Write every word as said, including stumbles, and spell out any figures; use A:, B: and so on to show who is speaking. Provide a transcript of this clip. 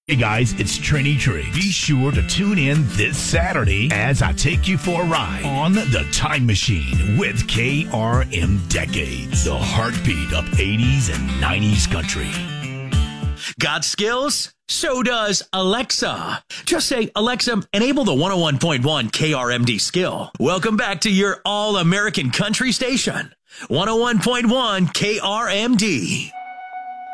A: Hey guys, it's Trini Triggs. Be sure to tune in this Saturday as I take you for a ride on the Time Machine with K R M Decades, the heartbeat of eighties and nineties country.
B: Got skills? So does Alexa. Just say, Alexa, enable the one oh one point one K R M D skill. Welcome back to your all-American country station, one oh one point one K R M D.